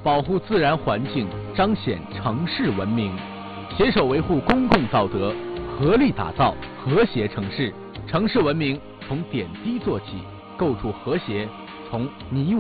保护自然环境，彰显城市文明，携手维护公共道德，合力打造和谐城市。城市文明从点滴做起，构筑和谐从你我